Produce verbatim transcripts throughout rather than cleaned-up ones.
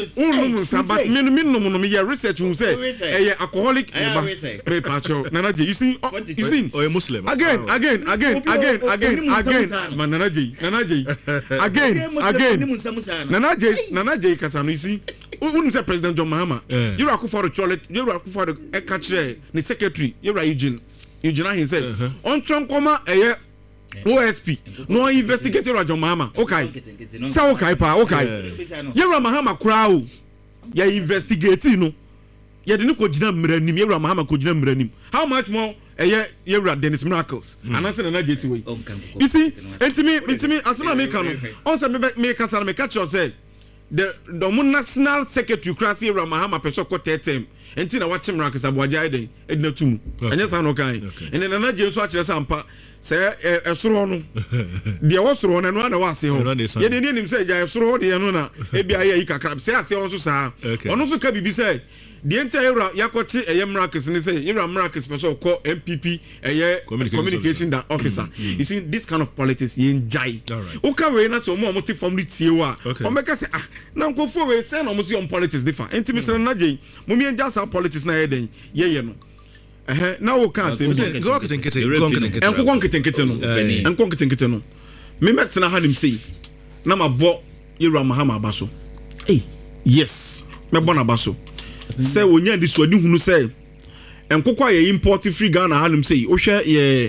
unum sabat me me no no me ya research who say eh alcoholic me pacho Nana J you see you see or a Muslim again again again again again again Nana J Nana J again again Nana J Nana J kasano you see unum say President John Mahama you are for the toilet you are for the e catch the secretary you are Eugene Eugene he said on trankoma eh O S P no investigate John Mahama okay say okay pa okay Yewra Mahama kura o ya investigate no ye de ne ko gina mranim Yewra Mahama ko gina mranim how much more eh Yewra Dennis Miracles anase na J T way you see entimi entimi asema me kan no on say me me kasa me catch you say the the national secretary krasi Yewra Mahama person ko thirteen enti na wache Miracles aboaja eden edina tumu anya sa no kan ene na J so a kire sampa say esoro no de wosoro no na na wase ho ye de nim say ja esoro de no na e bia ye kakra say ase on so sa ono so ka bibi say de enti Yewra yakoche eye Miracles ni say Yewra Miracles person call M P P eye communication that officer you see this kind of politics ye njai o ka we na so mo mo te form tie wa o meka say ah na nkofo we say na mo so on politics different enti mi say na je mo mi nja sa politics na ye den ye ye no eh na wo kan say go ketenkete go ketenkete en ko ketenkete no en ko ketenkete no me metna hanim say na mabo Yewra Mahama abaso eh yes me bona abaso say wonya di so adi hunu say en kokwa ye import free Ghana hanim say o hwe ye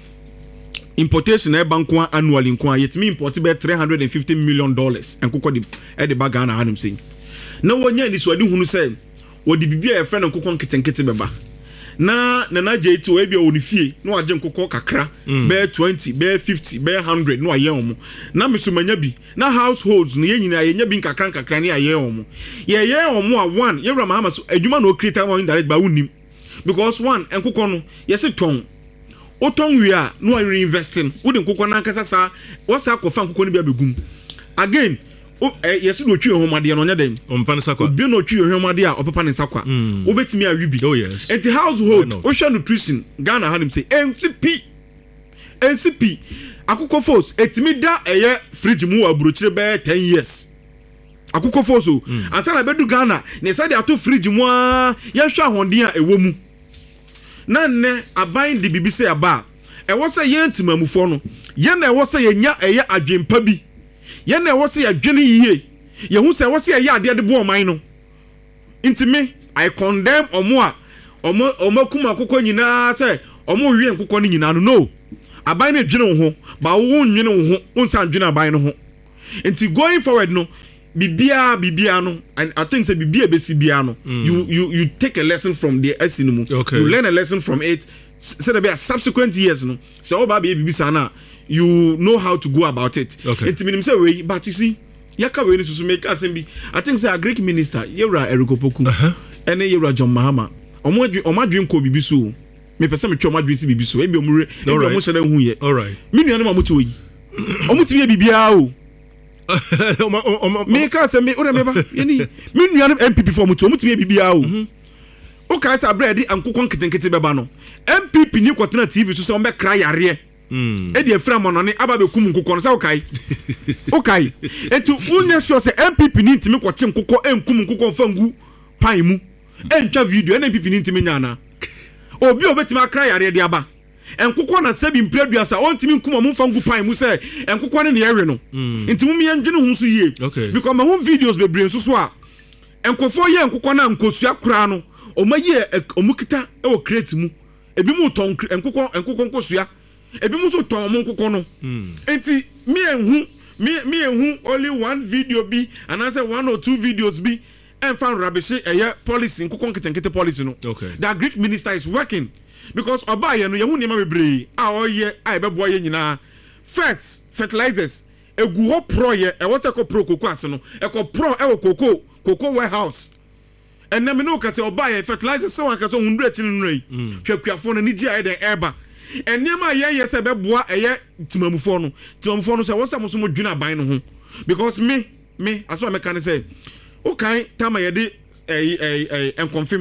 importation e banko annually nko yetimi import be three hundred fifty million dollars en kokwa di e de ba Ghana hanim say na wonya di so adi hunu say wo di bibia e friend kokwa ketenkete beba na Nana J T we bia onifie no agye nkokọ kakra be twenty be fifty be one hundred no aye omo na mesomanya bi na households no ye nyina ye nya bi kakra kakra ne aye omo ye ye omo a one Yewra Mahama so adwuma no create one indirect ba unim because one nkokọ no ye se ton o ton wi a no reinvesting wo de nkokọ na nkasa sa wo sa kofa nkokọ ne bia begum again o yes do twi homade no nya den ompa ne sakwa obi no twi homade a opepa ne sakwa obetimi awibi oh yes enti household o hwa nutrition Ghana hanim say N C P N C P akukọ force etimi da eye fridge mu aburochire be ten years akukọ force o ansana bedu Ghana ne say dey ato fridge mu a ye hwa honden a ewo mu na ne aban de bibi say aba e wo say ye ntimamufo no ye na e wo say ye nya eye adwempa bi ye na wo say adwene yiye ye hu say wo say ye ade de bo oman no intime I condemn omo a omo omo kuma akokọ nyina say omo wi enkokọ ni nyina no no aban na dwene ho ba wo nwene ho unsa dwene aban no ho enti going forward no bibia bibia no and I think say bibia besi bia no mm. you you you take a lesson from the esinimu okay. You learn a lesson from it so there be a subsequent years no so oba be bibisa na you know how to go about it okay. It means say we but you see yaka we ni susu make asembi I think say a Greek minister Yewra Erikopoku uh-huh. Ene Yewra John Mahama omo omo adwen ko bibiso me pese me twa omo adwen si bibiso e bi omure e bi omo sele hu ye all right me nua no ma mutu yi omo ti ye bibia o me ka se me o me ba ye ni me nua no M P P for mutu omo ti ye bibia o o ka sa bread ankokon ketenkete beba no M P P ni kwotena T V so se o me kra yare mm e de fra mo no ne aba be kum nkokon se okay okay etu unya sure se M P P ni ntimi kwote nkokon enkum nkokon fangu pan mu entwa video M P P ni ntimi nya na obi obetimi akra yare de aba enkokon na sebi mpreduasa on ntimi nkum mo fangu pan mu se enkokon ne ne yewe no ntimi mi yandwene hu so yie because ma hu videos be brain so so a enkofo ye enkokon na nkosua kura no o maye omukita e wo crate mu ebi mu ton enkokon enkokon nkosua ebi mu so ton mo nkokon no enti me enhu me me enhu only one video bi and I say one or two videos bi and found rubbish eye policy nkokon ketenkete policy no okay. That Greek minister is working because oba ye no ye hu ne ma bebre a oye a bebo ye nyina first fertilizers egu ho pro ye e what ko pro koko ase no e ko pro e wo koko koko warehouse and na me no ka se oba ye fertilizers so aka so hundred chinunrei hwakuafo no ni gi aye den eba enema ye ye se beboa eye timamufo no timamufo no se wo se mo so mo dwuna ban no ho because me me aso me kan say okay time ye de eh eh eh confirm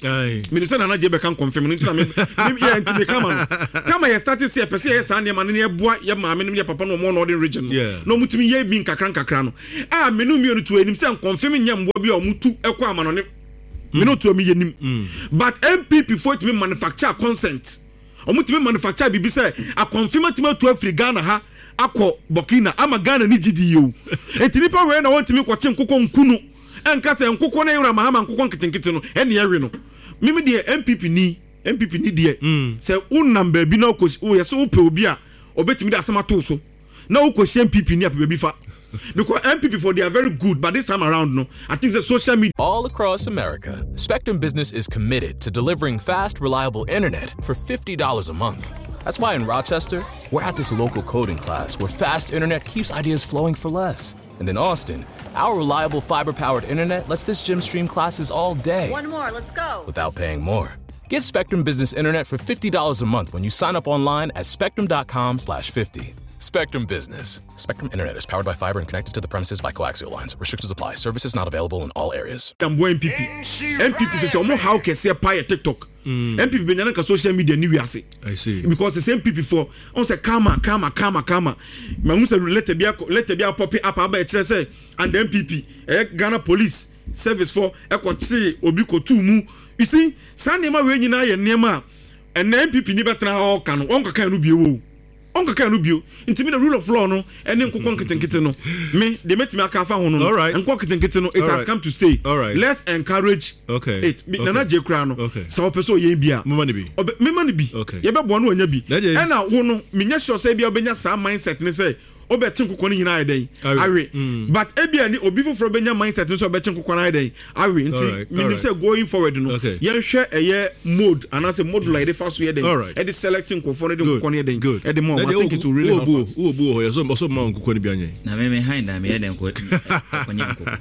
Me say Nana J be kan confirm no ntina me yeah nti me kama kama ye start say pese ye sa ne ma ne boa ye ma me ne papa no mo northern region no mutumi ye bi nkakran kakra no ah me no mi no to enim say confirm nya mboa bi o mutu ekọ ama no ne me no to mi ye nim but M P P for it me manufacture consent o mutumi manufacture bibi say a confirm timi to Afri Ghana ha akọ Burkina ama Ghana ni gidi yo enti nipa we na wantimi kwoche nkokọ nkunu enka se nkokọ na yura mahama nkokọ nkitenkite no ene yewe no mimi de M P P ni M P P ni de se unam ba bi na ko wo ye so wo pe obi a obetimi de asema to so na wo ko M P P ni ape bi fa because M P P for they are very good but this time around no I think the social media all across America. Spectrum Business is committed to delivering fast, reliable internet for fifty dollars a month. That's why in Rochester, we're at this local coding class where fast internet keeps ideas flowing for less. And in Austin, our reliable fiber-powered internet lets this gym stream classes all day. One more, let's go. Without paying more. Get Spectrum Business Internet for fifty dollars a month when you sign up online at spectrum.com slash 50. Spectrum Business. Spectrum Internet is powered by fiber and connected to the premises by coaxial lines. Restrictions apply. Services not available in all areas. M P P. M P P says, "Omo how can say pay TikTok?" Mm. M P P be na social media ni wiase. I see. Because the same P P for on say kama kama kama kama. Ma mu say let be let be pop up aba e kire say and the M P P eh Ghana Police Service for e ko ti obi ko tu mu. You see, sanema we nyina ye nema and M P P ni betra ha o kan on kan no biewo. On ka no bio intimi the rule of law no ene nkokon kitenkite no me de metimi aka fa ho no nkokon kitenkite no it has come to stay. All right. Let's encourage okay it Nana J kra no so person ye bia mama ne bi mema ne bi ye be bo no onya bi e na wo no menya sure say bia obenya sa mindset ne say obetin nkokon ni nyina ayden awe but e bia ni obi foforo benya mindset ne so obetin nkokon ayden awe nti menim say going forward no ye hwe eye mode and as a mode like the first year den e dey selecting nkokon ne de nkokon ye den e dey more I think it will really help us. Who who who so so ma nkokon bi anya na me me hand na me ye den nkokon nkokon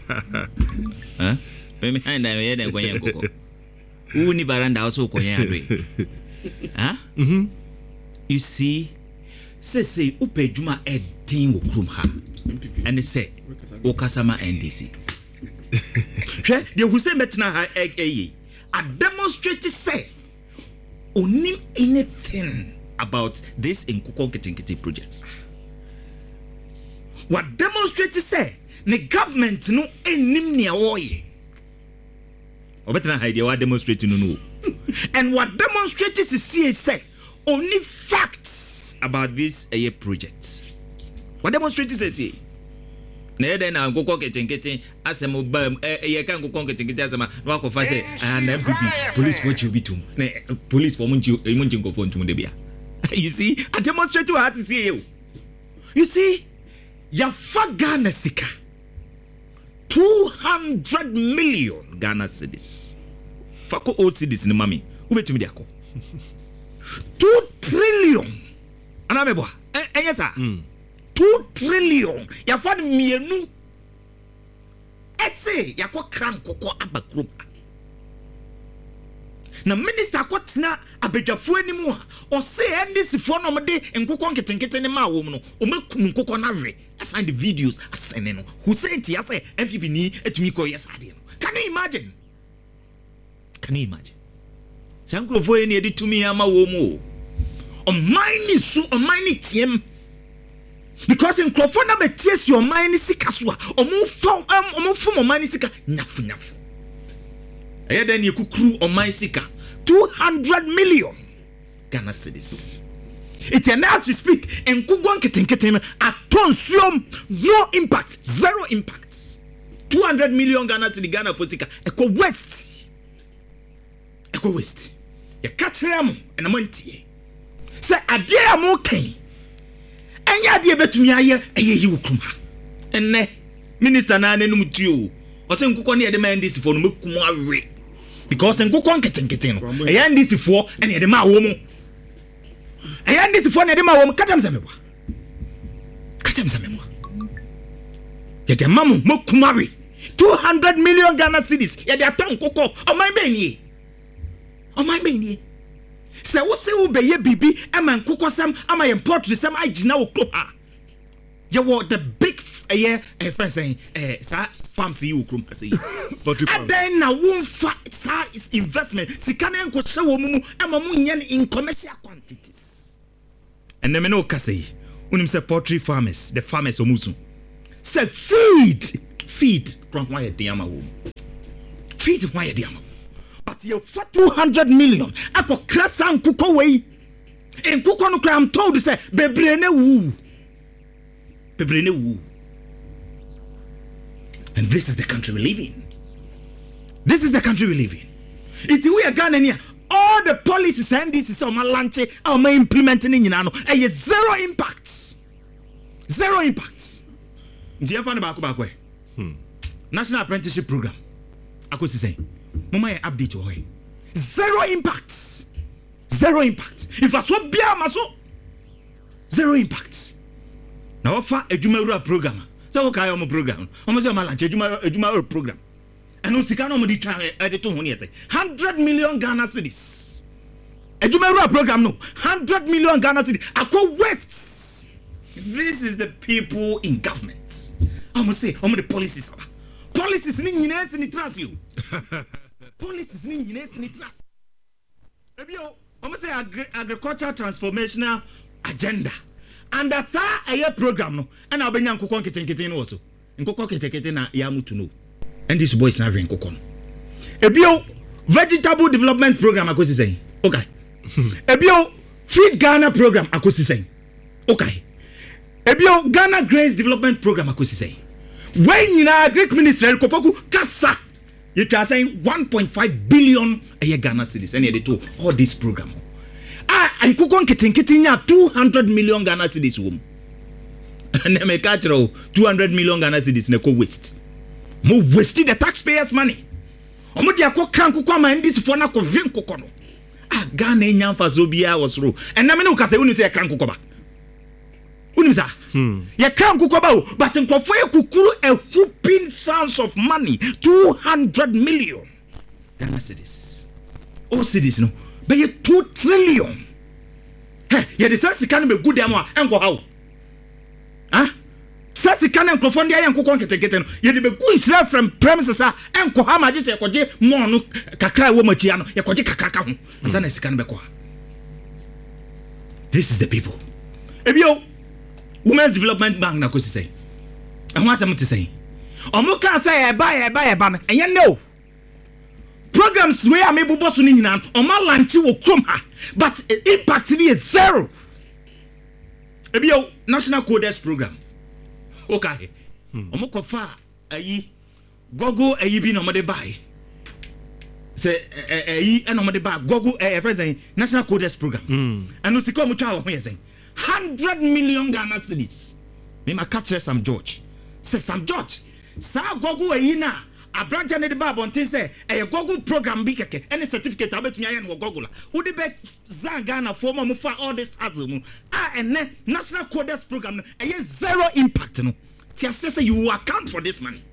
eh me me hand na me ye den nkokon nkokon who ni baranda also nkokon adwe huh mhm you see say say upejuma edin wo krum ha and say o kasama N D C hwe de hu say metna ha eh a demonstrate say onim anything about this in Nkukon projects. What demonstrate say the government no enim nia woye. Obetra idea what demonstrate no no. And what demonstrate is see say only facts about this a project. What demonstrate is say na den na Nkukon ketenkete asem obam e kan Nkukon ketenkete asema no akofa say and M P P police what you be to police for munji munji nkofo ntum de bia. You see, I demonstrate to her to see you. You see, ya Ghana sika two hundred million Ghana cedis. Fako old cedis ni mami. Ube tumi diako. Two trillion. Anameboa. Eh, eh, yes, sir. Two trillion. Ya fad mienu. Ese ya kwa kranko kwa abakrum. Na minister kwatina abedwafo animu a o se N D C fo no mde nkokon ketenkete ne ma wo mu no o makum nkokon na hwe assign the videos asene no who say it ya say M P P ni etumi ko yes ade no. Can you imagine? Can you imagine? Sankrofo eni edi tumi ama wo mu o mine su o mine tiem because in crofo na beties your mine sika so a o mu fo o mu fo mo mine sika nyafu nyafu e then you kukru on my sika two hundred million Ghana cedis. It's an as we speak in Nkukon ketenkete atonsium no impact zero impact two hundred million Ghana cedi Ghana for sika Eco West Eco West ya katrem and amantie say ade am okay enya ade betumi aye eye yi wukuma enne minister na anenum tuo o se Nkukon ne de man this for no mekum awe because Nkukon ketenkete no e yan this for ene de ma wo mu e yan this for ne de ma wo mu katam samebo katam samebo ye de mamu mekum awe two hundred million Ghana cedis ye de aton Nkukon o man be nie o man be nie se wo se wo be ye bibi e man Nkukon sam ama ye portrait sam agina wo klo ha ye wo the big ɛyɛ ɛ friend saying ɛ sa farms yi wo krom ase yi poultry farm adan na wo fa sa investment sika na nko hye wo mu ama mu nya in commercial quantities and then me no kase yi unim say poultry farmers the farmers omusu say feed feed from why dey ama wo feed why dey ama but you for two hundred million akọ krasa nkukọ wei nkukọ no kra am told say bebre na wu bebre na wu. And this is the country we live in. This is the country we live in. It's we are Ghana all the policies and this is on my lunch or my implementing in Yinano and zero impact. Zero impact. Do you find about back hmm. National Apprenticeship Program? I could say, Mama update your way. Zero impact. Zero impact. If I swap beer maso, zero impact. Now offer a Jumera program. So okay, I'm a program. I'm a lunch a Jumera program. And no sika no mo di twa e de to ho ne one hundred million Ghana cedis. A Jumera program no one hundred million Ghana cedis. Akọ West. This is the people in government. I'm say, I'm the policies. Policies ni nyina ni trust you. Policies ni nyina ni trust. Ebio, I'm say agri- agricultural transformational agenda. And that's a program no. And I'll be young kokon keten also. Nkoko keten na ya mutu no. And this boy is not having kokon. Ebio vegetable development program akosi say. Okay. Ebio feed Ghana program akosi say. Okay. Ebio Ghana grains development program akosi say. When you na Greek ministry kopoku kasa. You are saying one point five billion a year Ghana cedis and they do all this program. Ah, and kokon keten keten ya two hundred million Ghana cedis wom. And they make two hundred million Ghana cedis ne ko waste. Mo wasted the taxpayers' money. Omo dia ko kan kokon ma ndis fo na ko hwen kokon no. Ah, Ghana enya mfa so bia was ro. And na me no ka say unu say kan kokon ba. Unu say hmm. Ye kan kokon ba o, but nkofo e kukuru a whooping sums of money, two hundred million Ghana cedis. O cedis no, be ye two trillion. Hey, ye the sense kan be good am a enko how. Ah? Sasi kana nkofo ndi ayen kokon ketekete no ye de be gu Israel from premises a enko ha maje se koje mo no kakra wo machia no ye koje kakra ka ho asa na sika no be ko. This is the people. Ebio Women's Development Bank na kosi say ehun asem te say omo ka say e ba e ba e ba no enye no programs we am able boss ni nyina omo lanchi wo krom ha but impact ni is zero. Ebio National Codex program okay omo ko fa ayi gogo ayi bi no mo de buy say ayi e no mo de buy gogo e friend say National Codex program and no sika mo twa wo ho ye say one hundred million Ghana cedis. Me ma catch Sam George. Say Sam George. Sa gogo ayi na abranta ne de ba bontin say e gogo program bi keke any certificate abetumi aye no gogo la. Wo de be za Ghana for mo fa all this hassle mu. Ah ene National Codex program no e zero impact no. Ti say you account for this money.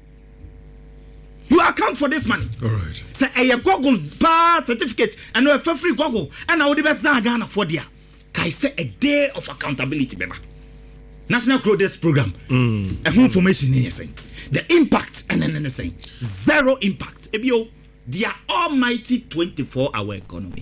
You account for this money. All right. Say e gogo ba certificate and no for free gogo and wo de be za Ghana for dia. I say a day of accountability, Bema. National Codex program. Mm. And mm. information here saying the impact and then saying zero impact. Ebio, their almighty twenty-four hour economy.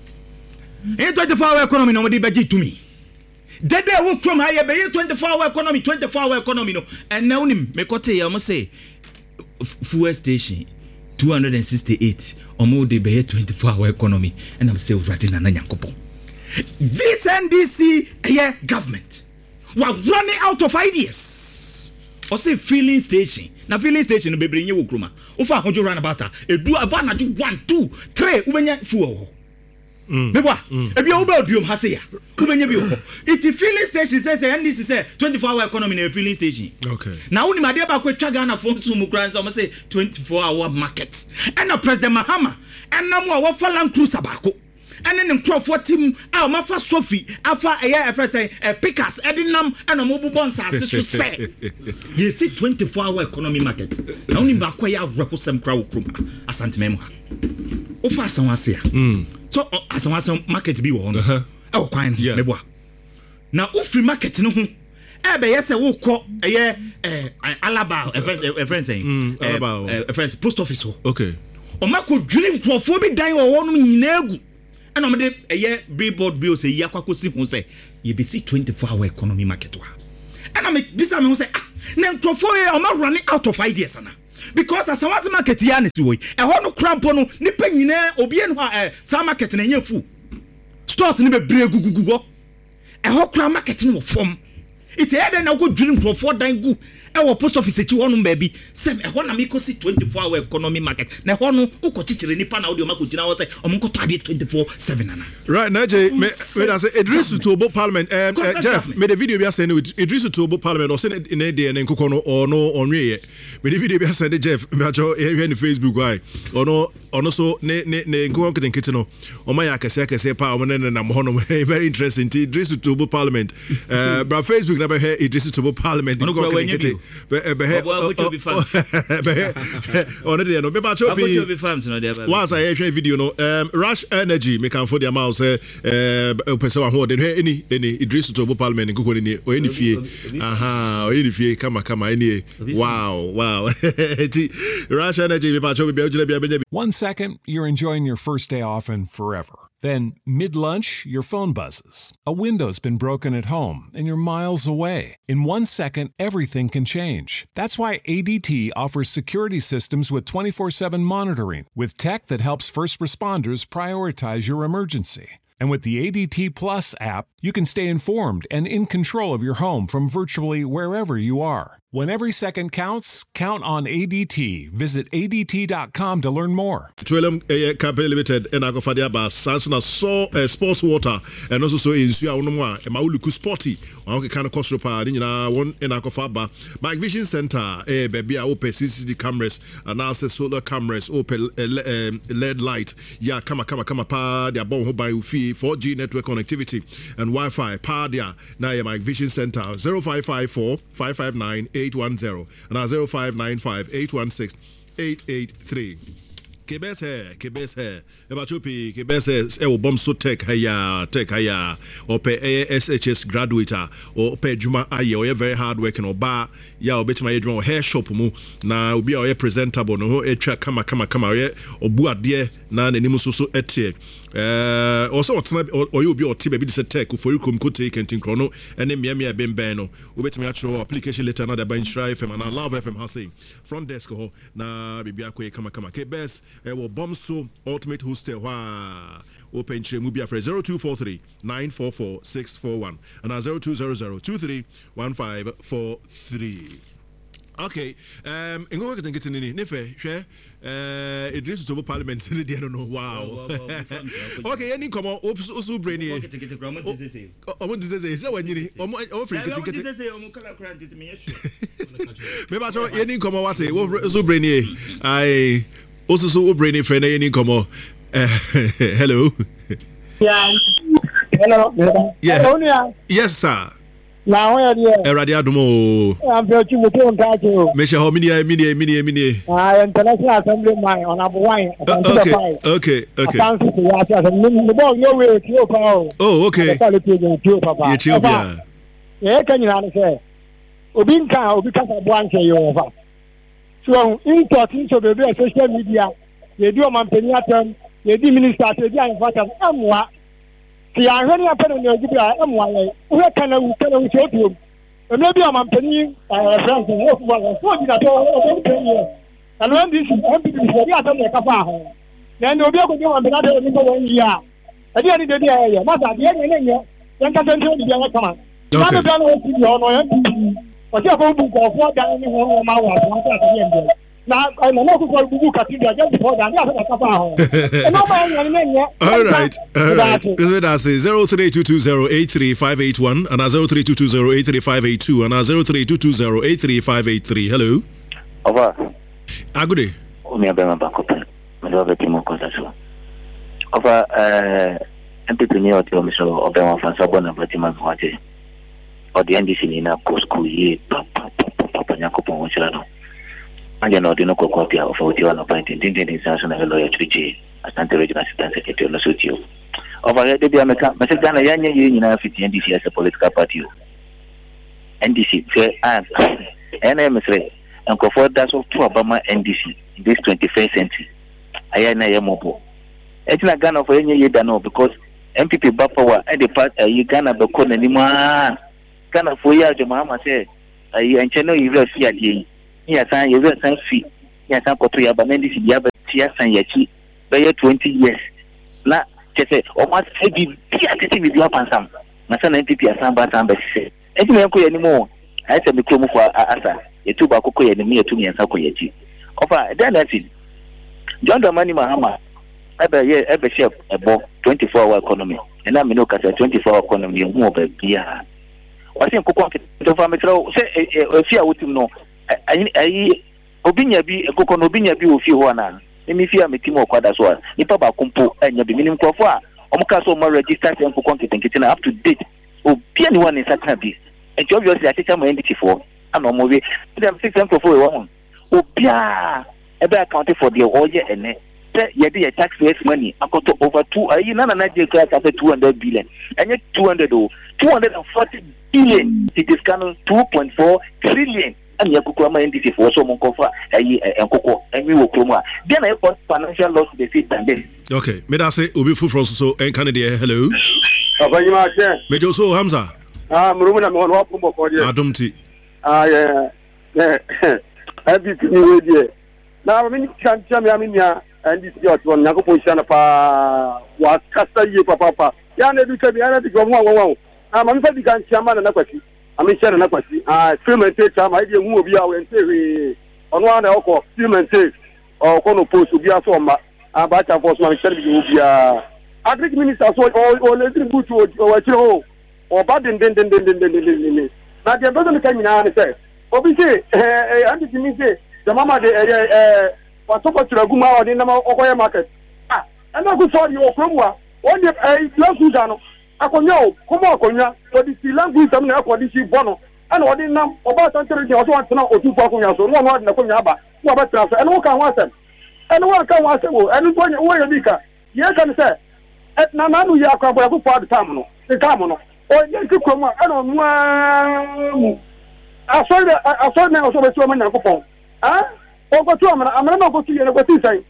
In twenty-four hour economy, nobody budget to me. That day work from higher be twenty-four hour economy, twenty-four hour economy. No, and now him me kote I must say fuel station two hundred sixty-eight. Omo de be twenty-four hour economy, and I'm say right na nyankopon. This N D C yeah, government were running out of ideas. Or say filling station. Now filling station be bring you kroma. Ofa hojo run about e do about na do one two three ubenya fuel. Mm. Mebwa e bia oba oduom ha say ya. Ubenya bi ho. It filling station says N D C say twenty-four hour economy na filling station. Okay. Now uni made ba ko twa Ghana for so mu kran so say twenty-four hour market. And now President Mahama and now mo wa Land Cruiser bako. And then in Crawford team, our Mafa Sophie, Alpha a year, a say, a pickers, Edinam, and a mobile bonds are to say. You see, twenty-four hour economy market. Only Baquaya represent crowd room, a santimemo. Oh, fast, I say. So, as I was market be one. Oh, quite, yeah. Now, if free market, no, e be yese wo kɔ eye eh Alaba e friends e friends saying e friends post office ho okay o ma ko dwiri nkrofo bi dan wo no nyina egu ana me de eye billboard bill say yakwakosi hu say ye be see twenty-four hour economy market wa ana me bisa me hu say ah na nkrofo e o ma running out of ideas ana because as a market ya na ti wo e ho no krampo no nipa nyina obi en ho eh sa market na nyafu stores ni be bre gugugu go e ho kram market ni wo fom it e dey na go dwiri nkrofo dan gu e wo post office ti ho no baby sem e ho na me ko see twenty-four hour economy market na ho no uko chichire nipa na audio mako gina wo say o monko to ade twenty-four seven ana right na je me me da say Idris Tobo Parliament um uh, Jeff me the video be saying with Idris Tobo Parliament or say in e dey na nkoko no or no onwe me the video be saying Jeff me acho e hwe ni Facebook why or no ono so ne ne ne nkoko kete no o ma ya kese kese pa o ne na mo no very interesting Idris Tobo Parliament uh bra Facebook na be Idris Tobo Parliament nkoko kete be be he on the no be ba cho be once I share video no um Rush Energy me can for the amount say uh person who dey any any Idris Tobo Parliament nkoko ni o any fie aha o any fie kama kama any wow wow Rush Energy me ba cho be be One second you're enjoying your first day off and forever. Then, mid-lunch, your phone buzzes. A window's been broken at home, and you're miles away. In one second, everything can change. That's why A D T offers security systems with twenty-four seven monitoring, with tech that helps first responders prioritize your emergency. And with the A D T Plus app, you can stay informed and in control of your home from virtually wherever you are. When every second counts, count on A D T. Visit A D T dot com to learn more. Twelem uh, Company Limited and Agofadia Bas, Sansona so uh, sports water, and also so in Sua Unoma, and Mauluku Sporty, or kind of Costropa, you know, one in Akofaba. Mike Vision Center, eh, baby, I open C C T D cameras, and now say solar cameras, open uh, L E D light, yeah, come on, come on, come on, pa, they're born by fee, four G network connectivity, and Wi Fi, pa, there, now, Mike Vision Center, zero five five four, five five nine, eight one zero and now zero five nine five, eight one six, eight eight three. Kebes hair, Kebes hair. Eba chupi, Kebes hair. Ewo bom so tech haya, tech haya. Or pe S H S graduate, or pe juma aye, or very hard working or bar. Ya or beti ma juma or hair shop mu. Na ubi or presentable no ho etra kama kama kama or bua die na ne nimu so so etie. Uh, also or you be or tibe bi se tech for you come ko take and think chrono and then me me ben ben no. Ubeti ma actual application letter na da ban Shry F M and I love F M ha say. Front desk ho na bibi akwe kama kama Kebes Ewo Bomso Ultimate Hostel wa open che mubia for zero two four three nine four four six four one and zero two zero zero two three one five four three. Okay, um, and go get in any nefe share uh Idris Tobo Parliament in the no wow. Okay, any come on also brainy. I want to say say when you offer get maybe I any come on what so brainy. I also so brainy friend any come on. Hello. Yeah. Hello. Yeah. Yes sir. Now where you are? Radio Adumo. I'm very much on that. Mesha ho mini mini mini mini. Ah, International Assembly man on Abu Wine. Okay. Okay. Okay. Oh, okay. Yeah, Chilbia. Yeah, can you say? Obinka, Obika Blanche, you over. So, in talking to the social media, they do a Mampeniatum, they do minister, they do in fact of Amwa. See, I really happen in your Gibia, Amwa, where can I tell you? Maybe I'm a penny, friends, and what was that all penny. And when this is empty, we are talking about then you'll be able to do another one year. At the end of the day, not at the end of the year, then can tell you the other come. Not a gun with your own, but you're going to go for down in one hour at the end. Now, I know what we look at you just before that. All right. All right. That's zero three two two zero eight three five eight one and zero three two two zero eight three five eight two and zero three two two zero eight three five eight three. Hello. Over. Ah, good day. Omi abema bakope. Melo abeti mo kontaso. Over uh M P P ni oti omi so obema fansa bona bati mazwate. Odi N D C ni na ko school ye pa pa pa pa pa nyakopon wo chira. Anja no dino ko kopia of what you are point in the international lawyer Chichi Asante Regional Assistant Secretary no suit over there dey America but Ghana yanye yi nyina fit N D C as a political party N D C say and N M S and go for that of two Obama N D C in this twenty-first century. I am a mobile. It's not Ghana for any year than because M P P back power at the part uh, you Ghana be called anymore. Ghana for years, your mama said, I and channel you will see again. Yes, I you will see. Yes, I'm going to have an N D C, you have a T S and Yachi by twenty years. Na, just say, or must be getting with your pansam. My son M P P, a Samba Samba say, and you don't anymore. I said, the Kumu for Asa, a two Bakuko and me to me and Sakoyachi. Of then that's it. John Dramani Mahama. Ever year, ever share about twenty-four hour economy, and I'm no case twenty-four hour economy more by Pia. What's in Coco to farm say a fear with him no. I Obinya be a Coco Obinya be with you one. Let me fear me Timo Quad as well. Nipa Kumpo and your minimum Kofa. Omkaso more registered and Coco getting up to date. Oh, Pian one is at Nabi. And obviously I take some entity for. I'm no movie. Them six and for one. Oh, Pia. Ever accounted for the all year and you did a taxpayers money. I got to over two. I you know Nigeria class after two hundred billion, and yet two hundred oh, two hundred and forty billion. It is kind two point four trillion. And you could come in this for some cover and cocoa, and we will come. Then I got financial loss to the seat than this. Okay, may I say Ubi Fufu so and Canada? Hello. Major so Hamza. Ah, Murumuna on what for you? Adumti. Ah, yeah, yeah. Everything you will. Now, I mean, can't tell me, I mean, yeah. And this is one Nago position of was Casta ye papa. Yana because the other go one. I'm a very good chairman and Nakwasi. I'm a chairman and Nakwasi. I film and take time. I didn't move here and say on one alcohol, film and take or Kono Post to be a form. But I was my service will be a agric minister or letting good to or or bad and then then then then then. Now, the brother came in and said, obviously, I didn't say the mama the Watoko to Guma or the number of market. Ah, and I could saw you from one. One day, a Lansuzano, I can know, come on, Konya, for the language of Nakodisi Bono, and what in them about Anthony also want to know or two Paconia, so one word in the Konyaba, who about transfer, and what can want them? And what can want them? And when you wear a beaker, yes, can say, at Namanu Yaka, for the Tamino, the Tamino, or Yaku Koma, I don't know. I saw that I saw now so much woman and coupon. Ah? I'm not going to say.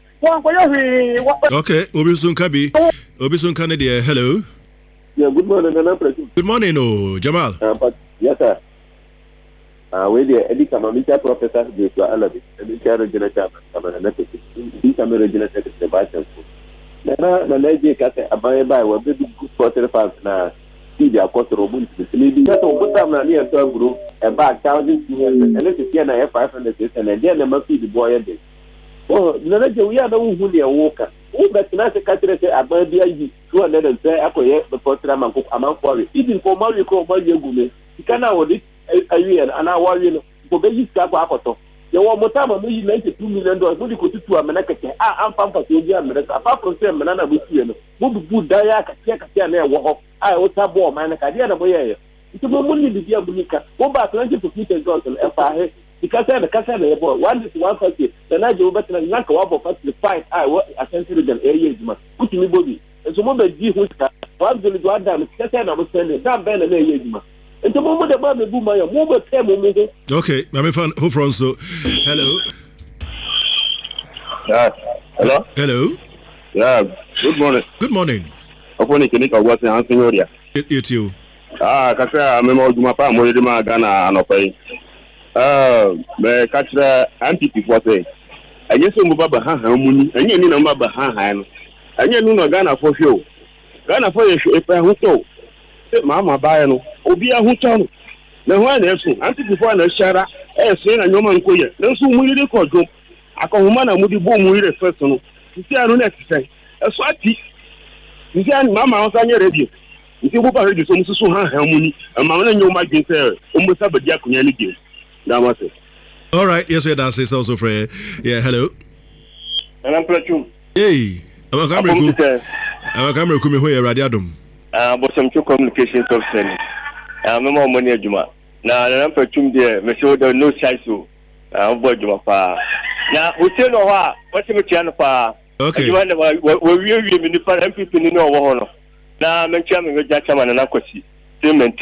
Okay, Obisun Kabi, Obisun Canada. Hello. Yeah, good morning. Good morning, oh Jamal. Uh, but, yes, sir. Uh, we the Eddie Kamamita professor, the Alabi, and the Chair of General Chairman, he's a regional secretary, the vice chancellor. Now, the lady can say, Abaya by what they do for the fans now. See the cost of Robin. Maybe that's what I'm near to a group about thousand two hundred, and let's see, I have five hundred, and then I must see the boy at this. Oh, no, we are the one who they are walking. Oh, but not a country say, I might be two hundred and say, I could have the first time I'm among for it. Even for Mario Cole, Mario Gumi, you can now this a year and I worry for baby scap. There were more time on me, ninety-two million dollars. What you could do to America? I'm from America. Apart from saying, Manana with you, move good Diak, Katia, walk. I was a boy, man, I didn't know. It's a money to be a Bunica. Go back twenty to fifty dollars and F I A. Because I had a Cassan boy. One is one thirty. Then I do better than Naka for the fight. I was a sensitive area. Put me body. And so, Mother G. Who's one will do one down. Cassan, I was sending some band and a and the moment about the boom, I am over ten minutes. Okay, I'm fan who from so. Hello. Yeah. Hello. Hello. Yeah. Good morning. Good morning. Upon the clinic, I was answering earlier. It's you. Ah, Kaka, I'm a my farm, Molima Ghana, and Opay. Uh, the Katra anti people say. I guess I'm about Bahamuni, and you know about Baham. And you know Ghana for you. Ghana for you, if I would go. Mama Bayano, Obia Hutan. The one else, anti before the Shara, eh, saying a Yoman Koya. Then soon we did call you. I call Humana Moody Boom with a first one. You see, I don't exercise. A swati. You see, Mamma was on your radio. You see, what I heard is almost so harmony. A man and your might say, almost have a Jacobian game. That was it. All right, yes, we that's it also, Fred. Yeah, hello. And I'm Platum. Hey, I'm a camera. I'm a camera coming here, Radiadum. Uh, but some two communications officer. I'm no more money, Juma. Now, I'm Platum there, Monsieur, there no size. I'm boy, Juma. Now, we say no, what's the channel for? Okay. You wonder why we're really in the M P P in our honor. Now, I'm chairman with Jackman and Akwasi. Still maintain.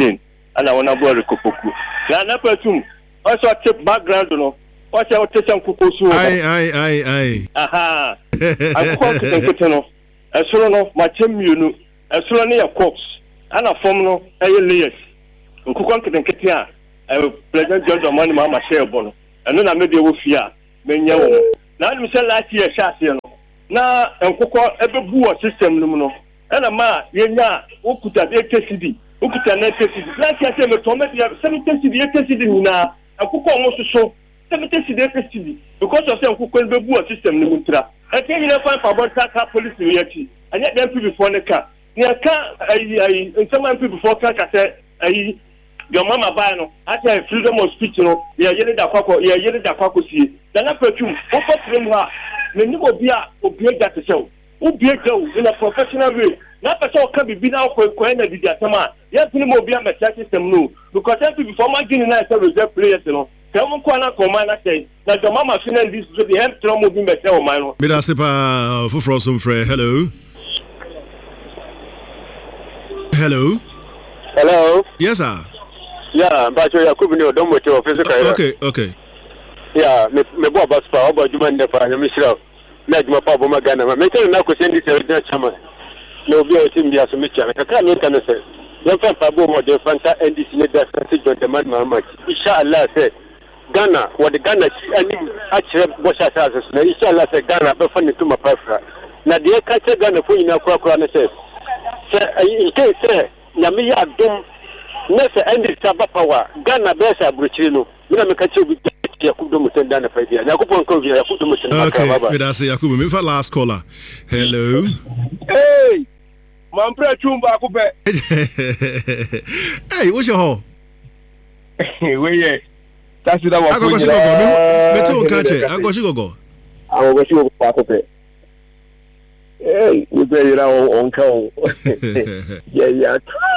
ana wona bo rekopoku na na patum also tip background no o se o tesan kukosu ai ai ai ai aha akoko kete no esoro no ma chemiunu esoro ne ya corps ana form no eye layers nkukon kete kete a president John Dramani Mahama share bono eno na me de wo fia menya wo na nim se last year shase no na nkukon ebebu o system no no ana ma yenya okuta de K C D okuta na K C D last year se me to me de seventy K C D K C D na nkukon mo so seventy K C D because of say nkukon ebebu o system no ntra e ke hire fan for border car police we yachi anya dem people before ne ka ne ka ai ai nsema people before ka ka say ai your mama buy no ati freedom of speech no ya yele da kwako ya yele da kwako sie na na petum o ko frem ha me ni obi a obi e gate sew obi e go in a professional way na person ka bibi na ko ko na didi atama ya fini mo obi a me system no because every before my gini na say reserve players no ka mo ko na ko ma na say na your mama finish this so the help throw mo bi me say o man no me da se pa for from some free hello hello hello yes sir. Yeah, but you could be done with your physical. Okay, okay. Yeah, me me bo bas pa obo juma nde fa me shira na juma pa bo magana ma me tell na ko sendi se na chama no bi o tim dia so me chama ka kan kan se yan fa pa bo mo de fanta N D C ne da se John Dramani Mahama inshallah se Ghana what the Ghana ani a chere bo sha sa se na inshallah se Ghana be fa ni tuma pa fra na de ka che Ghana fo ina kura kura na se se in case se na me ya dum nese endi sabapawa Ghana besa bruchino mina mekache bi Yakubu Mutenda na faida Yakubu nko via Yakubu Mutenda okay we da say Yakubu me for last caller hello hey mampre chumba akupe hey what's your home we ye that's that one agogo shigogo me to kache agogo shigogo agogo shigogo akupe hey we be ira onko yeah yeah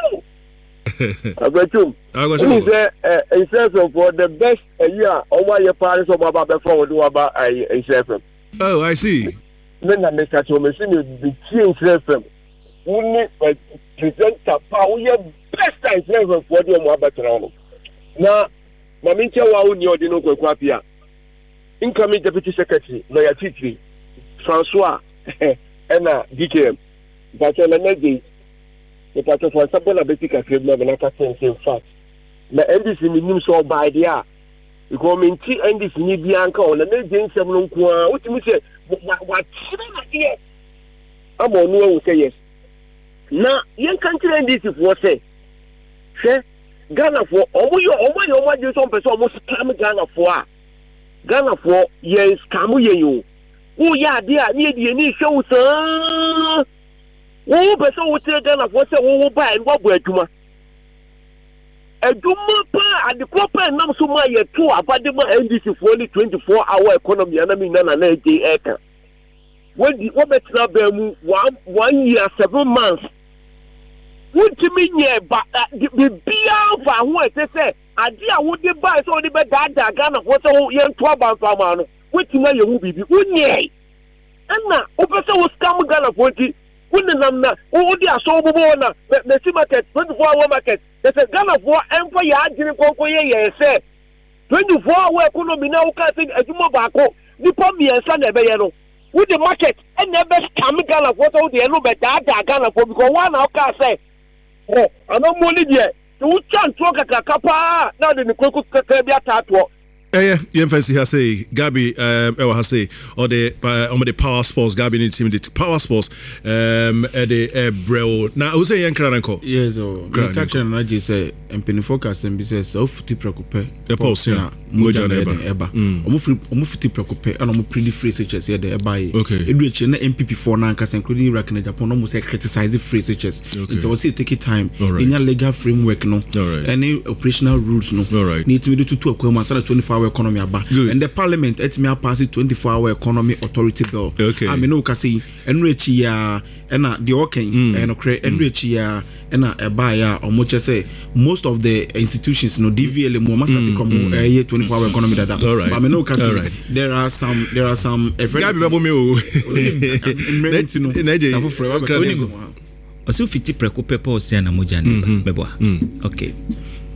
Abetum. I was say a system for the best a year over your parents of Baba before we do about a system. Oh, I see. Then I make a machine the team system. Only present a power best time system for the Mwabatrano. Now, Mamincha Wauni or Dino Kwapia. Incoming Deputy Secretary, Lawyer Titri, Francois, and D K M. But on the the part of somebody a basic active level like I say in fact. Na N D C minimum so by there. Because me ti N D C ni bianca on the next seven kwa. What you say? What children here? I'm on no say yes. Na young country N D C for say. Say Ghana for omo yo omo yo omo do some person almost scam Ghana for. Ghana for yes scam ye yo. Oh yeah, there ni di ni show sir. Wo person wo tell Ghana for say wo buy and wo bu adwuma adwuma pa ade proper nam so ma ye to abade ma N D C for only twenty-four hour economy na me na na na dey eka wo di wo betra ba mu one one year seven months wo timi nye ba bi bia fa ho ete say ade a wo dey buy so wo dey be dada Ghana for say ye to aba fa ma no wo timi ye hu bibi wo nye ana wo person wo scam Ghana for ti Namna, who they are so bona, the sea market, twenty-four hour market. There's a gun of war and for your agent, ye say twenty-four hour economy now casting a Jumobako, the Pommy and Sunday Bayano. With the market and never come Ghana for the yellow better Ghana for because one of can say, oh, I know money yet. You can't talk at a capa, now the Coco Cabia Tato. Eh, yeah, fancy has say Gabi um I has say or the on the power sports Gabi need team the power sports um at the uh, bro now who say yan kranko yes oh catch na je say empini focus and be say so futi preocupe the pulse na moja na eba omo free omo futi preocupe and omo pretty free searches here the eba okay edu eche na M P P for na nkasa including Iraq na Japan omo say criticize free searches it was say take time in your legal framework no any operational rules no need to do to akwa sana twenty-four hour economy aba and the parliament et me pass twenty-four hour economy authority bill okay I mean no ka say enrechi ya na the okay and okre enrechi ya na eba ya omo che say most of the institutions no D V L mo master come eh twenty-four hour economy that but I mean no ka say there are some there are some Gabi babo me o na for free also fifty preco pepper o say na moja na bebo okay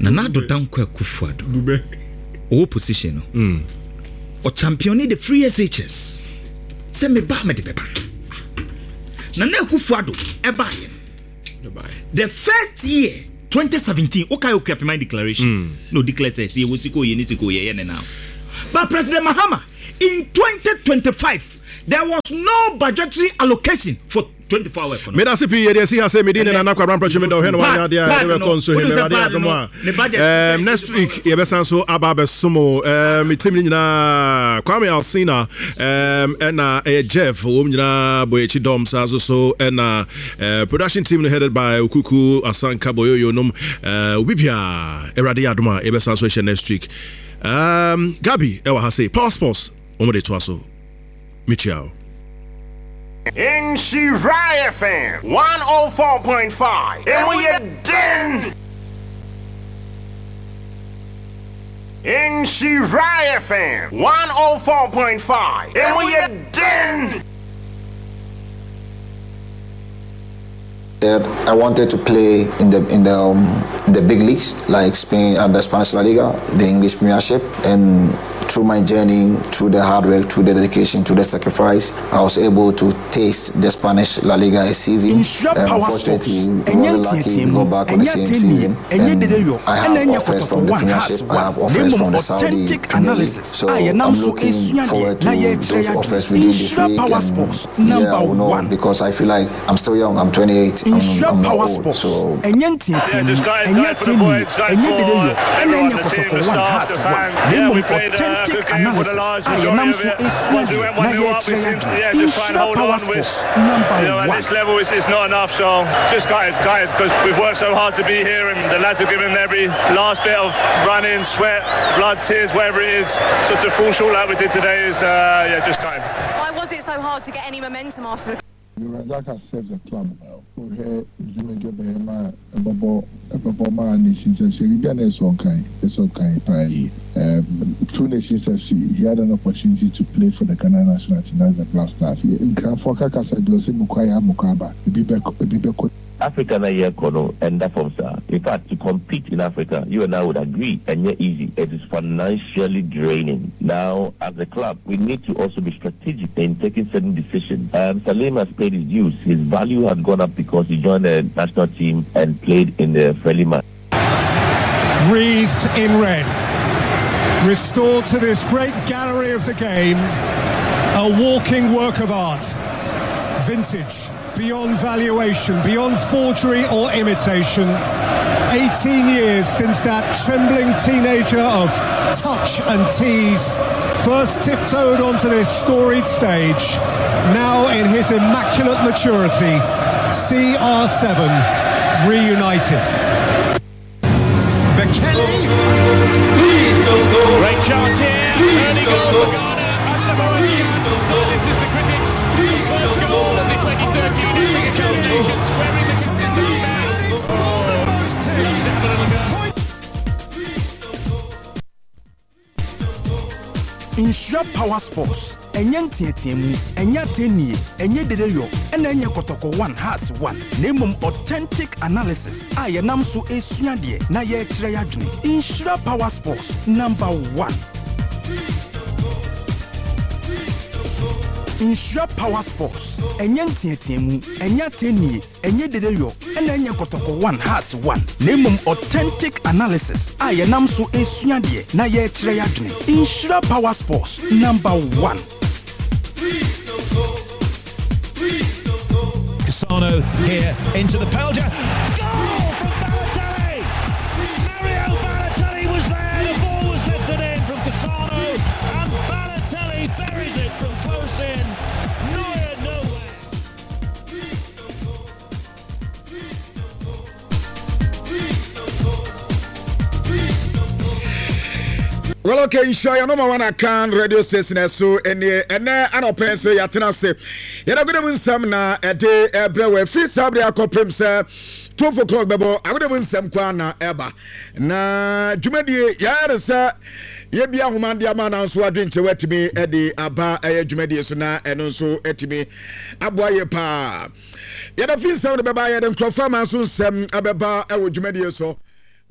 Nana Addo Dankwa Akufo-Addo Bube o position no mm o champion the free S H S say me ba me de beba Nana Akufo-Addo e ba ye the first year twenty seventeen okay okay my declaration mm. no declare say say wosiko ye ni siko ye ye now but President Mahama in twenty twenty-five there was no budgetary allocation for twenty-four hour economy. Meda sipi ye si ha say medine na nakwa branch me do he no ya dia e konso he me dia adoma. Um next week ye be san so aba be somo um team ni nyina Kwame Alsina um and uh, Jeff wo nyina boyechi dom sa so so and uh, production team headed by Okuku Asanka Boyoyo nom uh Ubibia Erade Adoma ye be san so she next week. Um Gabi e wa ha say passports omo de to aso. Michiao. In Shiraya F M one oh four point five, and we are done. In Shiraya F M one oh four point five, and we are done. I wanted to play in the in the um, in the big leagues like Spain and the Spanish La Liga, the English Premiership, and through my journey, through the hard work, through the dedication, through the sacrifice, I was able to taste the Spanish La Liga season. And unfortunately, we were lucky to go back on the same season. And I have offers from the Premiership, I have offers from the Saudi Premier League. So I'm looking forward to those offers within this week. And yeah, I will know, because I feel like I'm still young. I'm twenty-eight. I'm, I'm not old. So yeah, just guide, guide for the boys, guide for everyone in the team, the staff, the fan. Yeah, we played uh, good game for the large majority of it. Once we went one nil up, we seemed to yeah, just try and hold on, which you know, at this level is, is not enough. So just guide, guide, because we've worked so hard to be here, and the lads have given every last bit of running, sweat, blood, tears, whatever it is. So to fall short like we did today is, uh, yeah, just guide. Why was it so hard to get any momentum after the Razak has served the club for her Jimmy Gabema, a bubble, a bubble man, nations and Sheridan is on kind, it's on kind pie. Two Nations F C, he had an opportunity to play for the Ghana national team as a Blasters. In Krafoka Casadosi Mukaya Mukaba, the Bibe Africa na year kono and that from sir. In fact, to compete in Africa, you and I would agree, and yet easy. It is financially draining. Now, as a club, we need to also be strategic in taking certain decisions. Um, Salim has paid his dues. His value has gone up because he joined the national team and played in the friendly match. Wreathed in red, restored to this great gallery of the game, a walking work of art, vintage. Beyond valuation, beyond forgery or imitation. eighteen years since that trembling teenager of touch and tease first tiptoed onto this storied stage. Now in his immaculate maturity, C R seven reunited. McKenny! Great chance here. Early goal for Ghana. Asamoah so this is the critics. First goal of the twenty thirteen African Nations, wearing the captain's band. Have a little go. Insure Power Sports. Enye ntietiemu, enye tenie, enye dedeyo, ena enye kotoko one has one. Nemum authentic analysis. Aye namso esuadie na ye kire yadwene. Insure Power Sports number one. Insure Power Sports. Enye ntietiemu, enye tenie, enye dedeyo, ena enye kotoko one has one. Nemum authentic analysis. Aye namso esuadie na ye kire yadwene. Insure Power Sports number one. Cassano here into the penalty. Goal from Balotelli! Mario Balotelli was there. The ball was lifted in from Cassano, and Balotelli buries it from close in. Neuer nowhere. Well, okay, sure, you know, one I can radio station so and and an open so ya tena se. You know, good win some na a day everywhere. Free Sabri akopem se twelve o'clock bebo. I would win some kwana eba. Na Jumedi ya se ye bia homa dia ma na so adwenche wetimi e de aba e Jumedi so na eno so etimi aboaye pa. Ya da free Sabri beba ya dem krofa man so sem abeba e wo Jumedi so.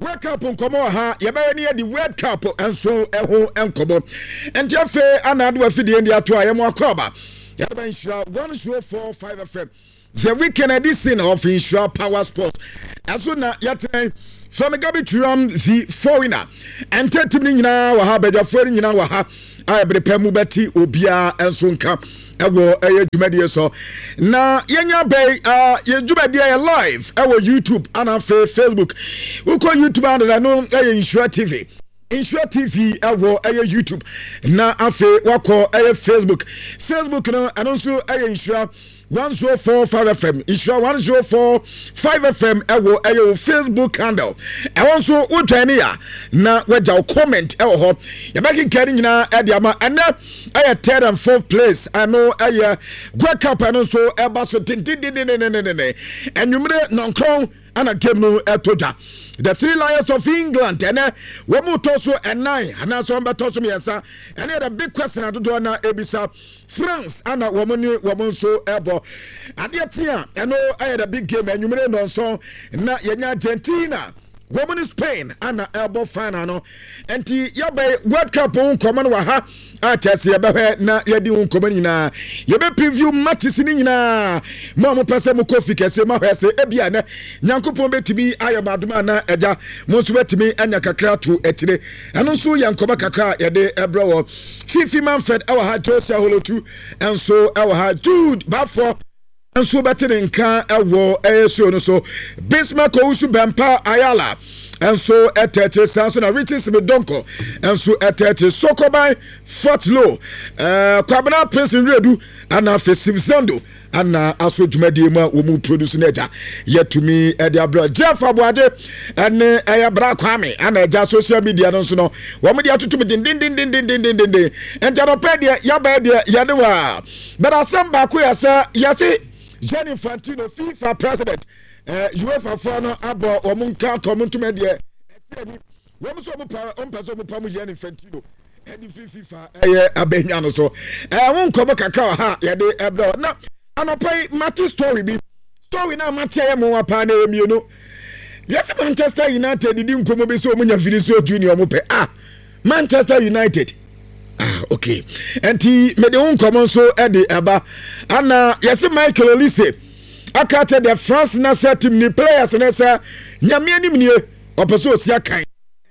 World Cup nkomo ha yebere ne di World Cup enso eho enkomo enti afe anado afide ndi ato ayemo akoba yaba Insura one oh four point five F M the weekend edition of Insura Power Sports aso na yeten from Gabi Tram the foreigner entertainment nyina wa ha bedwafo nyina wa ha ayebre pemu beti obia enso nka ewo eye dwumadie so na yenya bay uh ye dwumadie live ewo YouTube ana fe Facebook uko YouTube and no eye Insura T V Insura T V ewo eye YouTube na afe wako eye Facebook Facebook no anonso eye Insura one oh four point five F M Insura one oh four point five F M ewo eye Facebook handle ewo so wotwane ya na waja comment ewo ho yabaki kari nyina e dia ma ene eye third and fourth place ano eye World Cup anonso eba so tintindindindindindinde enwumre nonkron ana game no etoda the Three Lions of England and we mu toso and nine and so on toso miasa and the big question adodo na ebisa France ana woman woman so ebo adetia and no I had a big game and you may know so na yenya Argentina woman Spain ana elbow final no enti yabe World Cup on common wa ha atese yabe na yedi un common nyina yabe preview matches ni nyina mo mo pese mo kofi kese ma hwese ebia na nyankopon betimi ayabadoma na eja mo so betimi anya kakra to etire eno so yankoba kakra yede ebra wo Fifi Manfred ewa ha Jose Holotu enso ewa ha Jude Bafo enso betene nka ewo eyeso no so Bismarck Owusu Bempa Ayala enso etete sanso na Riches Medonko enso etete Sokoban Fort Low eh Kwabena Prince Nredu ana Festive Zando ana aso dwumadi mu wo mu produce neja yetumi edi abro Jeff Abuade ene eya bra kwame ana eja social media no so no wo mu dia tutum din din din din din din din din enteropedia ya ba dia ya de wa but asamba ko ya sa yase Gianni Infantino FIFA president eh UEFA for no abo wo mu nka komuntum de ese wo mu so mu pa on pa so mu pa mu Gianni Infantino edi FIFA eh abenya no so eh won komo kaka ha ya de ebro na anopai Mati story bi story na Mati ya mo apa na emi no yes Manchester United di nkomo be so omunya Vinicius Junior mo pe ah Manchester United ah okay enti me de nkomo so e de eba ana yes Michael Olise akate the France national team ni players na sa nyame anim nie opeso osia kan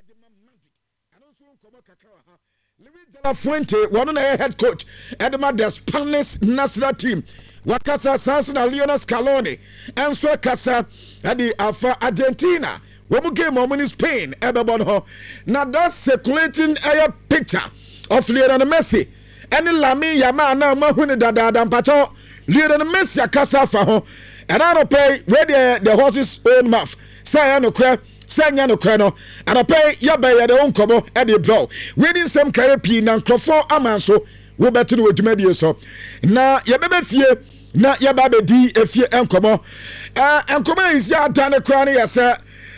La Fuente, one of the head coach, Edema the Spanish national team, Wakasa Sansona Lionel Scaloni, and so Casa at the Alpha Argentina. When we game on in Spain, Ebebonho. Now that's circulating a picture of Lionel Messi. And Lami Yamana Mahuni Dada Dampacho, Lionel Messi Casa Faho, and I don't pay where the, the horse's own mouth. Say, I no crap. Sanya no kwano and pay yabe ya de onkomo e de bro we din sem kare pi na nkrofo amanso wo beto no adwumadi so na yabebe fie na yaba be di efie enkomo eh enkomo isi atane kwa ne yesa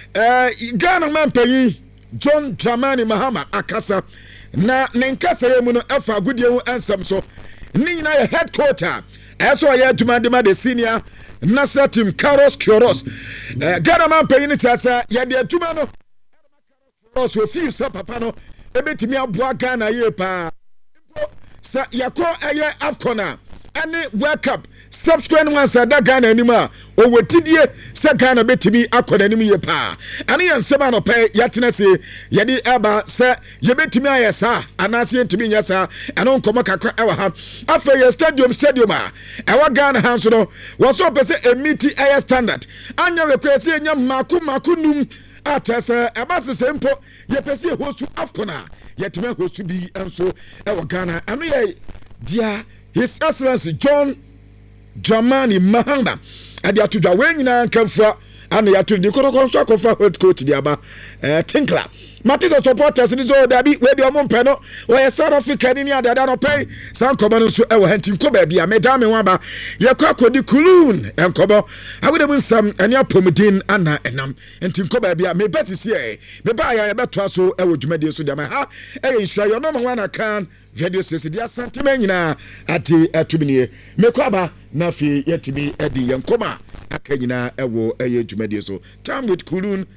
eh Ghana man payi John Dramani Mahama akasa na nenkasa yemu no efa gudie hu ensem so ni nyina ye headquarter eso ye adwumadi ma de senior national team Carlos Queiroz uh, Ghana man pay ni chasa ya de atuma no Queiroz we feel so papa no ebetimi aboa Ghana ye pa sa yako eye Afcon ane World Cup subsequent ones da Ghana anima o wetidie se Ghana betimi akona anim ye pa ane yansema no pay yatena se ye de eba se ye betimi ayesa anase yentimi nyesa ane nkomo kakra ewa ha afa ye stadium stadium a ewa Ghana hanso no wo so pese emiti air standard anya we kwese enya maku maku num atese eba se sempo ye pese host Afcon a yetime host bi enso ewa Ghana ane ye dia His Excellency John Dramani Mahama ade atudwa wenyina nkamfua ana yatu di kono so akofa head coach di aba eh Tinkler Matito supporters ni zo dabi we di omo mpe no we South Africa ni adada no pay san koba no so e wo hantin ko ba bia medame waba ye kwa kodi kulun enkobo agode bu sam ani apomudin ana enam entin ko ba bia me betisi e me ba ya be to so e wo dwumade so dia ma ha e Insura yo no ma na kan video sesi dia sentiment nyina ati atubini me kwaba na fi yetimi edi yankoma akanyina ewo eye dwumade so time with kulun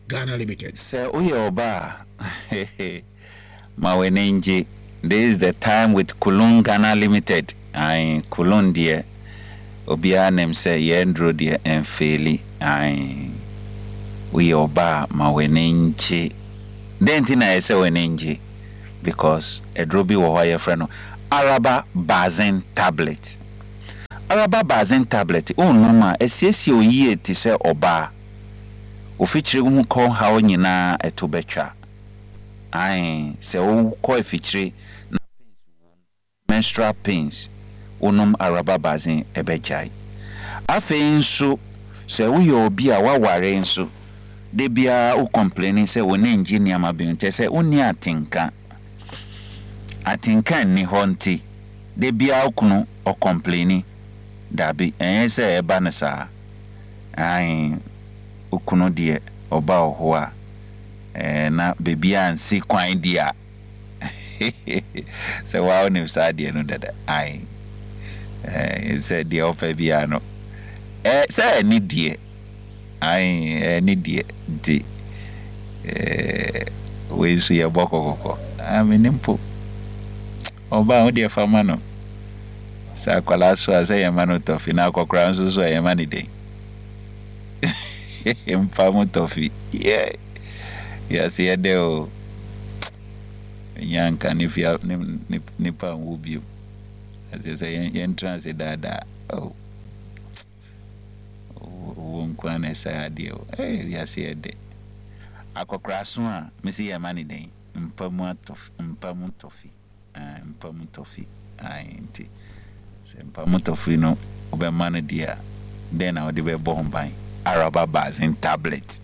Ghana Limited. So we oba Mawenenji. This is the time with Kulun Ghana Limited. I Kulun dear Obia name say Yendro dear and Feli. I we oba Mawenenji. Then tina say Wenenji because a drobi wa your friend Araba Bazen tablet. Araba Bazen tablet. Oh no ma esesi oye ti say oba. Ofichiri mu ko hawo nyina etobetwa. Ai se wo ko efichiri na menstrual pains onum Araba Bazen ebejai. Afe nso se wo ye obi a waware nso de bia o complaining se woni engineer ma bi nte se oni atinka. Atinka ni honti de bia okunu o complaining dabi en se eba ne sa. Ai okuno de oba oho a eh na bebia nsi kwan dia se wa onim sa de no dada ai eh se de ofa bia no eh se ni die ai eh ni die di eh we su ye bokokoko aminimpo oba o de fama no sa kwala so ase ye manu to fina akokra nso so ye mani de Mpamu tofi. Yeah. Yes, yeah, deo. Yanka nifia nipa ngubi. As you say, entrance dada. Oh. Unkwane sa dio. Eh, yes, yeah, de. Ako kraswa, misi ya mani de. Mpamu tofi, mpamu tofi. Ah, mpamu tofi. Ah, inti. Se mpamu tofi no ube mani dia. Then I would be bombai. Araba Bazen tablet.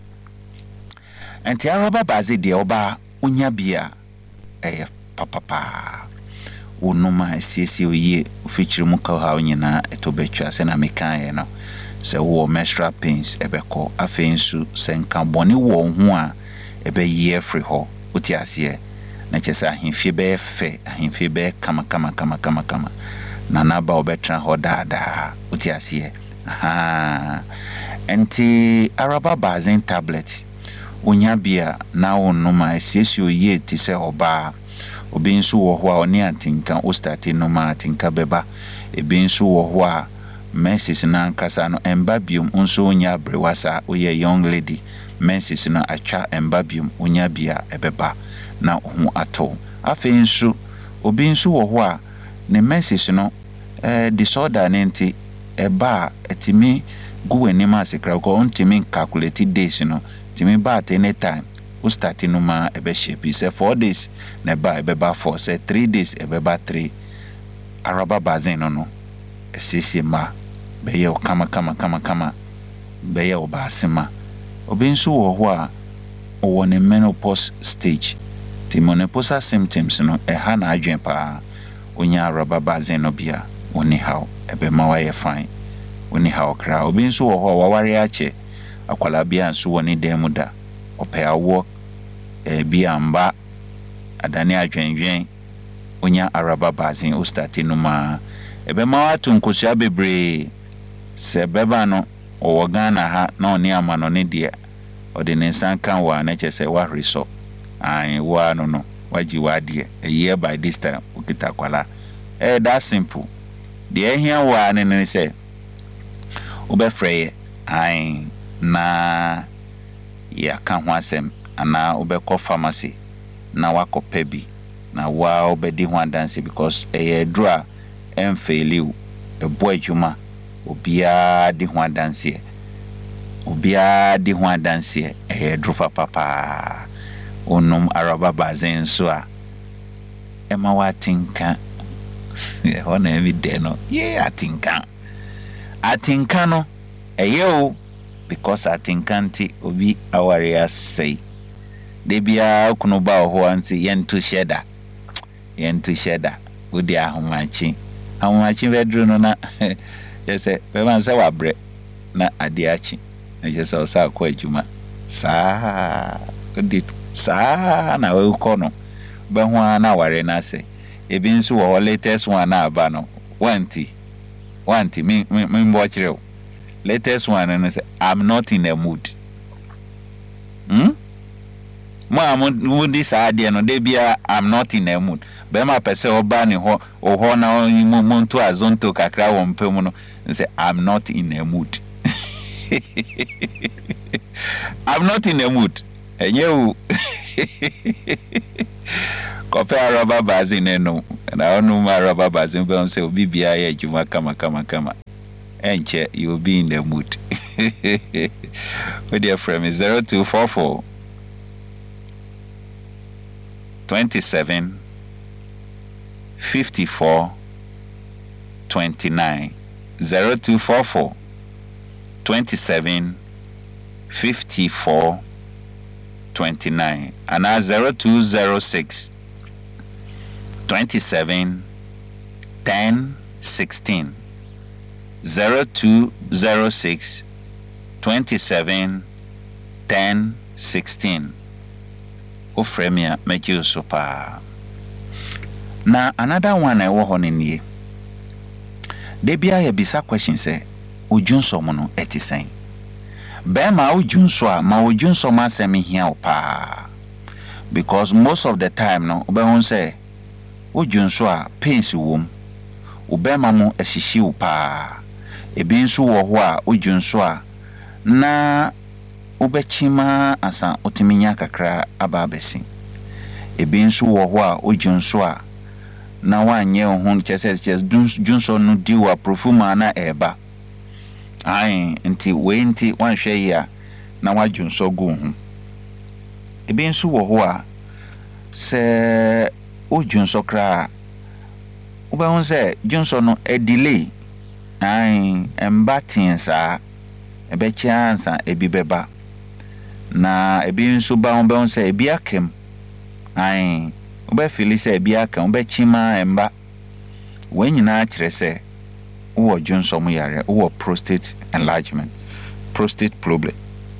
And the Araba Bazen de oba unya bia eh papa unuma sisi oye feature mu ka ha nyina etobetwa se na mekan ye no se wo menstrual pains ebeko afensu se nka boni wo ho a ebe ye free ho uti ase na chesa ahemfie be fe ahemfie be kama kama kama kama kama na naba obetra ho dada uti ase aha enti Araba Bazen tablet unya bia na onuma esisi oye ti se oba obi nso wo ho a oni atinka o start no ma atinka beba ebi nso wo ho a menses na nkasa no embabium nso onya brewasa oye young lady menses na atwa embabium onya bia ebeba na ho ato afi nso obi nso wo ho a ne menses no eh disorder nenti eba etimi go enima sekra ko ontimi calculate days no timi ba at any time o start no ma ebe shape say four days na ba ebe ba four say three days ebe ba three Araba Bazen no no esisi ma be ye o kama kama kama kama be ye o ba sema obi nso wo ho a o won menopause stage ti menopause symptoms no e ha na adwen pa onya Araba Bazen no bia oni how ebe ma wa ye fine oni how kra obi nso wo ho a waware ache akwala bia nso woni dem da ope awo e bia mba adani adwenwen onya Araba Bazen o start no ma ebe ma watu nkosua bebre se beba no o Ghana ha na oni amano ne dia odi ne sankan wa na chese wa riso ai wa no no waji wa dia a year by this time ukita kwala eh that simple the here wa ne ne se obefrey ai na ya kan ho asem ana obekọ pharmacy na wakọ bi na wa obedi ho dance because eh dra emfeliu ebo adwuma obia di ho dance obia di ho dance eh dro papa pa onum Araba Bazen so a ema watinka eh ona evi de no ye atinka atinka no eyo because atinkanti obi aware say de bia okuno ba ho anti yento sheda yento sheda odi ahomachi ahomachi vedru no na yese be man say wabre na ade achi na yese o sa kwa adwuma saa odi saa na we ko no be ho na ware na say ebi nso wo latest one na aba no wanti wanti mi mi mbo chire latest one and say I'm not in a mood Hmm? Ma mo this idea no dey bia I'm not in a mood. Be ma pese oba ni ho o ho na mo mo to azonto kakra wo mpem no say I'm not in a mood. I'm not in a mood. Enye o. Kopea rubber bazin no. Na onu ma rubber bazin be on say obi bia ya juma kama kama kama. Enche you will be in the mood. With your friend is zero two four four twenty-seven fifty-four twenty-nine zero two four four twenty-seven fifty-four twenty-nine and now zero two zero six twenty-seven ten sixteen zero two zero six twenty-seven ten sixteen Ofremia make you super. Na another one I wo honin ye. De bia ye bisa question say ojunso mo no etisen. Be ma ojunso a ma ojunso ma semi hia opa. Because most of the time no obe hon say ojunso a pains wom. Obe ma mo ehihie opa. Ebi nso wo ho a ojunso a na ubechima asa otiminya kakra ababesi ebi nso wo ho a ojunso a na wanye ho chese chese junso no diwa profuma na eba ai nti we nti wanhwe ya na wajunso go ho ebi nso wo ho a se ojunso kra ube hon se junso no e delay ai embatinsa ebe chance ebi beba na ebi nso ba on be on say ebi akem ai oba fili say ebi akem oba chima emba wenyina kire say wo junso mu yare wo prostate enlargement prostate problem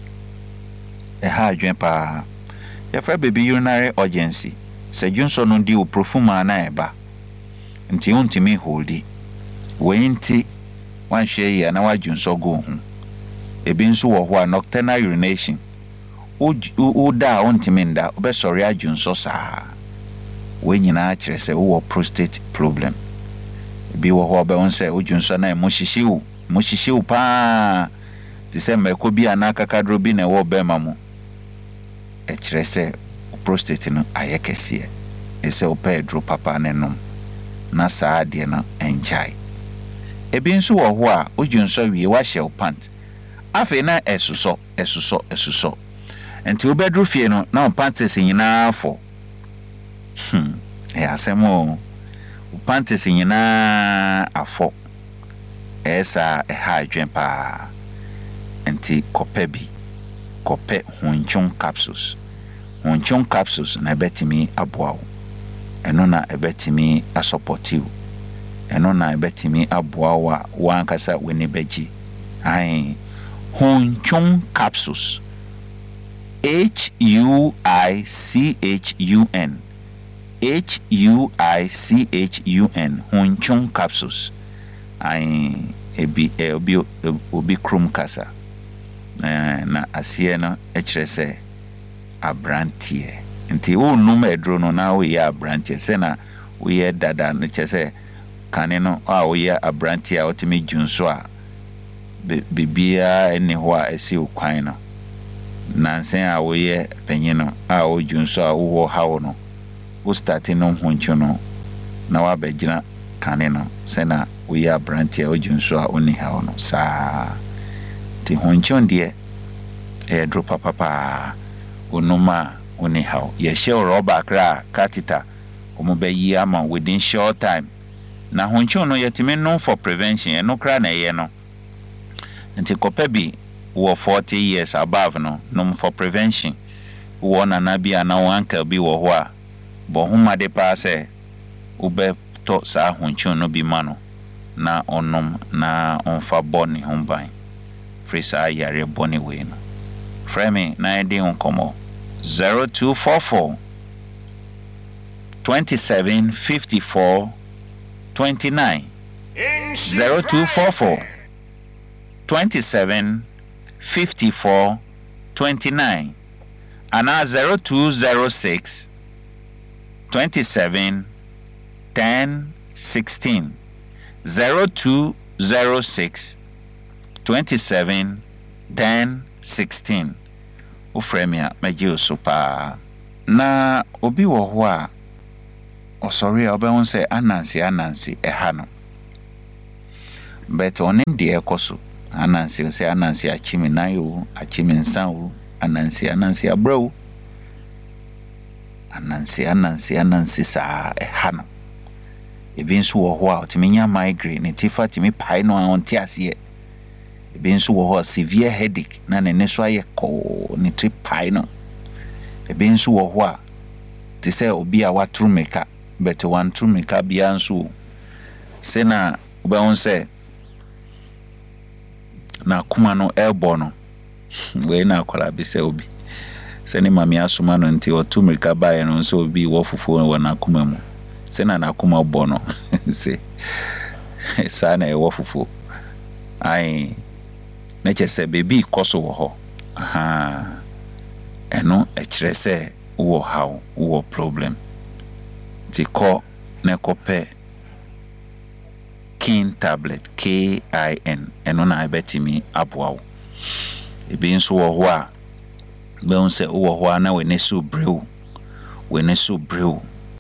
e ha adwen pa ya fa baby urinary urgency say junso no di o profuma na eba nti untimi holdi wenti wan hwe ya na wa junso go hu ebi nso wo ho a nocturnal urination o da ontiminda obesori ajunso saa we nyina kire se wo prostate problem bi wo ho be on se ojunso na mo hihiewu mo hihiewu pa ti se meko bi anaka kadro bi na wo be mamu e kire se prostate no ayekese e se o pedro papa nenom na saa de no enjai ebi nso wo ho a ojunso wie wa hye pant afi na esuso esuso esuso enti obedru fie no na panties nyina afọ hmm e asemo panties nyina afọ esa e ha adwen pa enti kope bi kope hunchun capsules hunchun capsules na betimi aboawo eno na ebetimi asupportive eno na ebetimi aboawo wa ankasa weni beji ai hunchun capsules H U I C H U N H U I C H U N Hunchun capsules ai ebi obi obi krum kasa na asie no e kire se abrantie nti wo num edro no na wo ye abrantie se na wo ye dada no kire se kane no a wo ye abrantie a otimi junso a bibia eni ho a esi okwan no nansen a wo ye penyino a wo junso a wo hawo no wo starting no hunchu no na wa begina kane no se na wo ye abrantie o junso a oni hawo no sa ti hunchu ndie e drop papa onuma oni hawo ye she rubber kra catheter omo be yi ama within short time na hunchu no yetime no for prevention e no kra na ye no nti kope bi wo forty years above no no for prevention wo na na bia na wanka bi wo ho a bo huma de pa se ube to sa hunchu no bi mano na onom na onfa boni humban frisa yare boni we no frame na edi onkomo zero two four four twenty-seven fifty-four twenty-nine zero two four four twenty-seven fifty-four twenty-nine ana zero two zero six twenty-seven ten sixteen zero two zero six twenty-seven ten sixteen ufremia meji so pa na obi wo ho a osori obe won say anansi anansi eha no but onim de ekoso anansi say anansi achimi nayo achimi nsan anansi anansi abro anansi anansi anansi sa eha no ebi nso wo ho a otiminya migraine tifa timi pai no a onti ase ebi nso wo ho severe headache na ne ne so aye ko ne trip pai no ebi nso wo ho a ti say obi a watru meka but one true meka bia nso se na oba won say na kuma no elbow no we na akwala bi say obi se ni mami asoma no nti otu meka bae no nso obi wo fufu wo na kuma mu se na na kuma bono se sa na e wo fufu ai na chese baby koso wo ho aha eno e kire se wo how wo problem ti ko na kope kin tablet K I N eno na betimi aboawo ebi nso wo ho a be on se wo ho na we ne so brew we ne so brew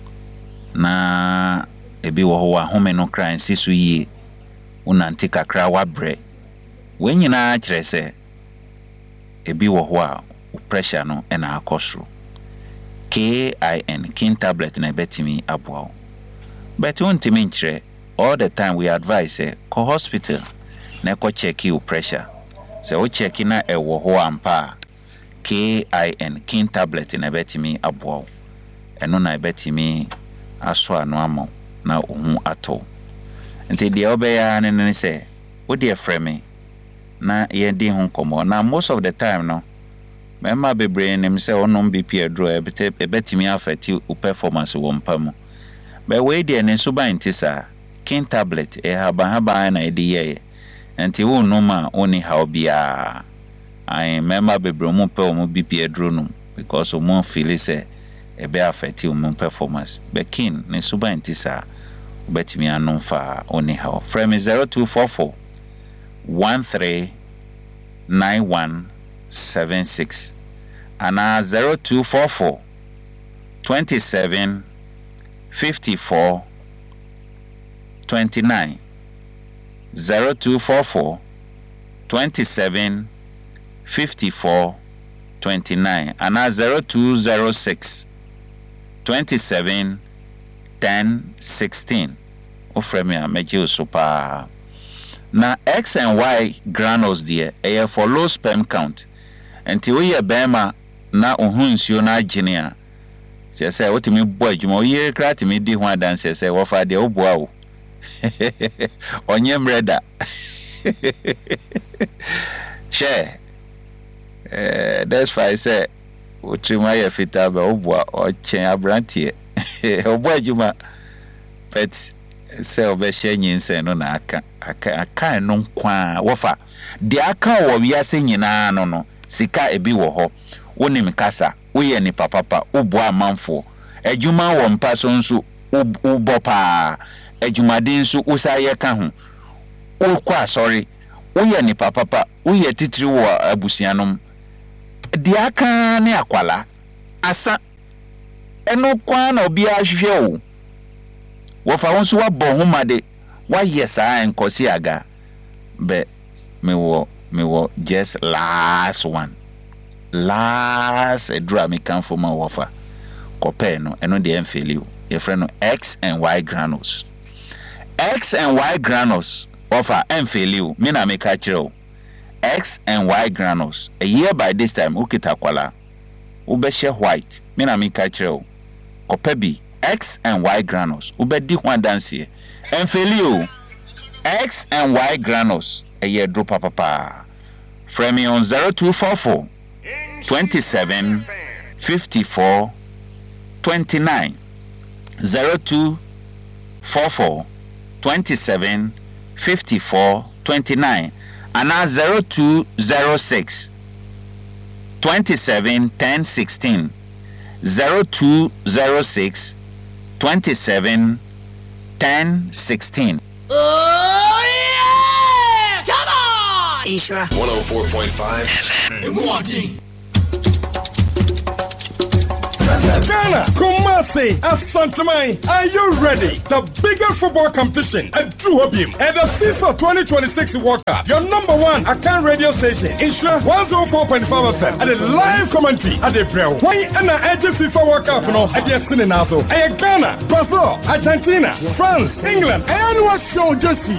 na ebi wo ho a home no kran sisu yie unanti kakra wa bre we nyina kire se ebi wo ho a pressure no e na akosro K I N kin tablet na betimi aboawo but untimi nkire all the time we advise eh ko hospital na ko check your pressure se o check na e wo ho ampa K I N kin tablet na betimi aboawo eno na betimi aso anu amo na ohun ato nti de obeya ne ne se wo de frame na ye di hu komo na most of the time no mema bebre nim se onom B P adro e betimi affect your performance wo mpamu be we de ne so ban tisa kin tablet e haba haba na edi ye nti wo no ma oni how bia ai mema bebre mu pe o B P adro no because o mo feel say e be affect your performance be kin ne so ban tisa betimi anon fa oni how frame zero two four four one three nine one seven six ana zero two four four twenty-seven fifty-four twenty-nine zero two four four twenty-seven fifty-four twenty-nine ana zero two zero six twenty-seven ten sixteen ofremia meji osopa na X and Y granules there eh for low sperm count until we bema na ohunsuo na agene a se se otimi bo adwuma oye kra timi di ho adanse se wo fa de oboa wo onye mreda she eh that's why I say otrima ya fita ba oboa ochen abrantie oboa adwuma but se obehye nyinse no na aka aka aka no kwa wofa de aka wo wiase nyina no no sika ebi wo ho wonim kasa woye ni papapa ubo amanfo adwuma wo mpa so nso ubo pa adwumade nso usaye ka ho ukwa sorry woye ni papapa woye titiri wo abusianom de aka ne akwala asa eno kwa na obi ahwehwe wo wofa wonso wabɔ homade wayɛ saa enkosi aga be me wo me wo just last one last edra me kan for ma wofa kope no eno de emfeli o ye frɛ no X and Y granules X and Y granules wofa emfeli o me na me ka kyerɛ o X and Y granules a year by this time ukita kwala wo be share white me na me ka kyerɛ o kope bi X and Y granules ubedi ho adanse emfelio X and Y granules a year drop papa frame me on zero two four four twenty-seven fifty-four twenty-nine zero two four four twenty-seven fifty-four twenty-nine and now zero two zero six twenty-seven ten sixteen. zero two zero six twenty-seven ten sixteen. Oh yeah! Come on! Isra one oh four point five F M. Ghana, Kumasi, Asantamai, are you ready? The biggest football competition at Duhobim and the FIFA twenty twenty-six World Cup. Your number one Akan radio station, Isra one oh four point five F M, and a live commentary at the Bro. Why and the edge of FIFA World Cup no at the Sinin also. And Ghana, Brazil, Argentina, France, England, and what show Jesse